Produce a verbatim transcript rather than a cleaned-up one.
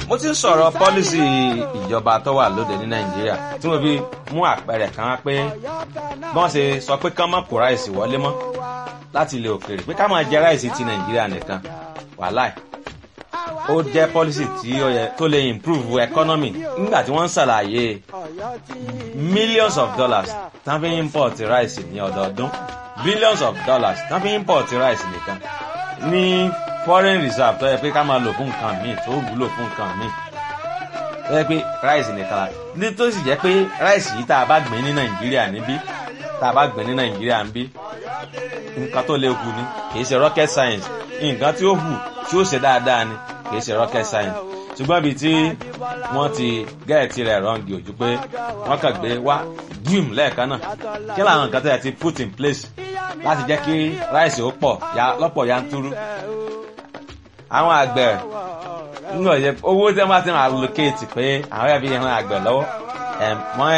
mo ti ń sọ̀rọ̀ pọ́lísì ìjọba tó wà lóde ní nàìjíríà tí mo fi mú àpẹẹrẹ kan wá pé bọ́n ṣe sọ pé kán má kó ráìsì wọlé mọ́ láti ilẹ̀ òkèèrè pé ká máa jẹ ráìsì ti nàìjíríà nìkan wàláì ó jẹ́ pọ́lísì tí ó yẹ tó lè improve economy nígbà tí wọ́n ń ṣàlàyé millions of dollars tán fi import ráìsì ní ọdọọdún billions of dollars tán fi import ráìsì nìkan ní foreign reserve tó yẹ pé ká máa lò fún nǹkan míì tó wúlò fún nǹkan míì tó yẹ pé ráìsì nìkan ní tó sì jẹ́ pé ráìsì yìí tá a bá gbìn ní nàìjíríà níbí tá a bá gbìn ní nàìjíríà níbí nǹkan tó lè hù ní kì í ṣe rocket science nǹkan tí ó hù tí ó ṣe dáadáa ni kì í ṣe rocket science ṣùgbọ́n ibi tí wọ́n ti gẹ́ẹ̀tì rẹ̀ rọ́ǹgì ojú pé wọ́n kàn gbé wá gíùm lẹ́ẹ̀kan náà kí làwọn nǹkan tó yẹ ti put in place láti jẹ́ kí ráìsì ó pọ̀ lọ́pọ̀ yanturu àwọn àgbẹ̀ ńlọ yẹ owó tí wọ́n bá ti máa allocate pé àwọn ẹbí yẹn àgbẹ̀ lọ́wọ́ wọ́n